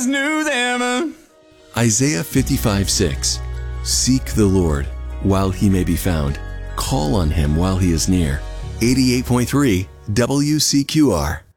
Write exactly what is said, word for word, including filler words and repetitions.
knew them. Isaiah fifty-five six. Seek the Lord while he may be found. Call on him while he is near. eighty-eight point three W C Q R.